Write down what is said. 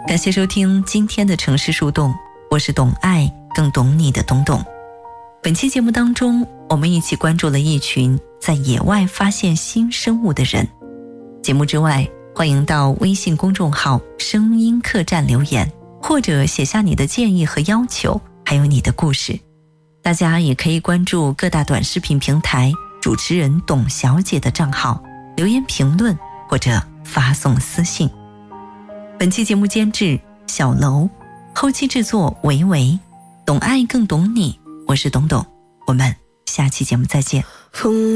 感谢收听今天的城市树洞，我是懂爱更懂你的懂懂。本期节目当中，我们一起关注了一群在野外发现新生物的人。节目之外，欢迎到微信公众号声音客栈留言，或者写下你的建议和要求，还有你的故事。大家也可以关注各大短视频平台主持人董小姐的账号，留言评论或者发送私信。本期节目监制小楼，后期制作维维，懂爱更懂你，我是董董，我们下期节目再见。